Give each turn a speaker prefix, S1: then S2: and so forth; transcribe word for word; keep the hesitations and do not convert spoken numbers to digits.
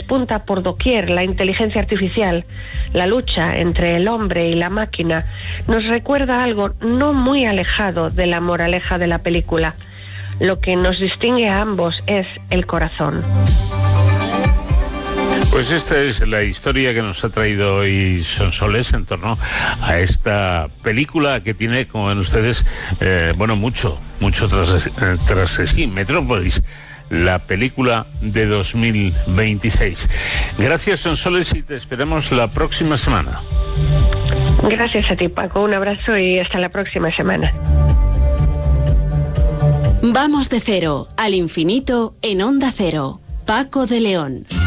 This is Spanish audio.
S1: despunta por doquier la inteligencia artificial, la lucha entre el hombre y la máquina, nos recuerda algo no muy alejado de la moraleja de la película. Lo que nos distingue a ambos es el corazón.
S2: Pues esta es la historia que nos ha traído hoy Sonsoles en torno a esta película que tiene, como ven ustedes, eh, bueno, mucho, mucho tras, eh, tras sí, Metrópolis, la película de dos mil veintiséis. Gracias, Sonsoles, y te esperamos la próxima semana.
S1: Gracias a ti, Paco. Un abrazo y hasta la próxima semana.
S3: Vamos de cero al infinito en Onda Cero. Paco de León.